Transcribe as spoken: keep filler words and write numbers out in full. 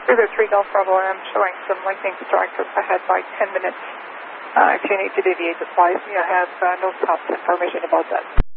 Cruiser three Golf Bravo, I'm showing some lightning strikes ahead by ten minutes. Uh, if you need to deviate, advise me. I have uh, no stop information about that.